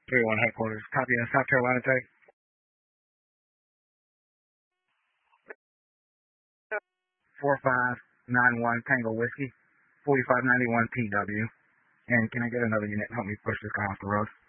3-1 headquarters. Copy in South Carolina Tech. 4591 Tango Whiskey. 4591 TW. And can I get another unit to help me push this guy off the road?